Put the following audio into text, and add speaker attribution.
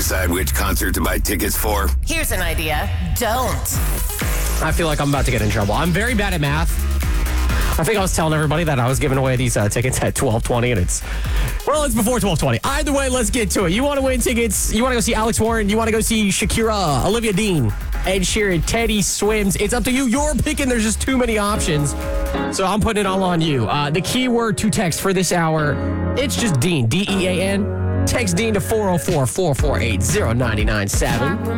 Speaker 1: decide which concert to buy tickets for?
Speaker 2: Here's an idea. Don't.
Speaker 3: I feel like I'm about to get in trouble. I'm very bad at math. I think I was telling everybody that I was giving away these tickets at 12:20, and it's before 12:20. Either way, let's get to it. You want to win tickets? You want to go see Alex Warren? You want to go see Shakira, Olivia Dean, Ed Sheeran, Teddy Swims? It's up to you. You're picking. There's just too many options. So I'm putting it all on you. The keyword to text for this hour, it's just Dean, D-E-A-N. Text Dean to 404-448-0997.